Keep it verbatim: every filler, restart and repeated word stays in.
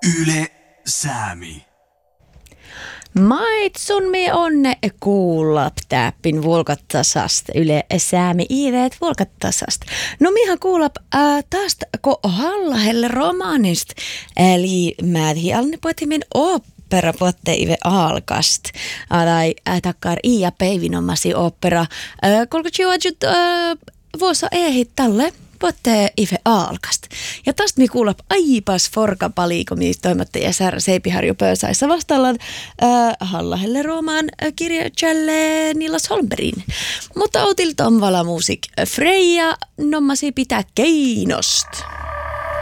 Yle Säämi. Maitsun me onne kuulla täppin vuolkattasasta Yle Säämi iiveet vuolkattasasta. No mihän kuulla äh, taas ko hallahelle romaanista. Eli mä hialni potimin opera potte ive alkast. Tai äh, takkar Iia Peivinomasi opera. Äh, kolko juojut äh, vuosa ehit talle. Potte ife alkast. Ja tästä mi kuulap aipas forka paliko, mistä toimittaja Särä Seipiharju Pöysäissä vastaillaan äh, hallahelle romaan äh, kirjailijalle Nilas Holmbergin. Mutta outilta on vala musiik Freija nommasi pitää keinost.